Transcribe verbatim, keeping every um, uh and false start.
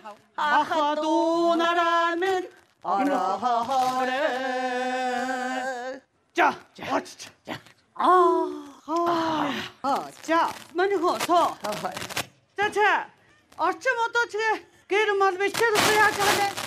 하도 나라는 알아하래. 자, 자, 자, 자. 아, 아, 아, 자, 많이 허서. 자, 자, 어쩜 어떻게 게르만 외쳐도 해야 하네.